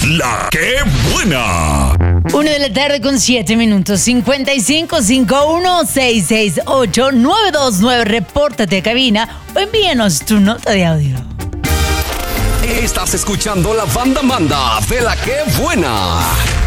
La que buena. 1:07 5551668929. Repórtate a cabina o envíanos tu nota de audio. Estás escuchando la banda Manda de La que buena.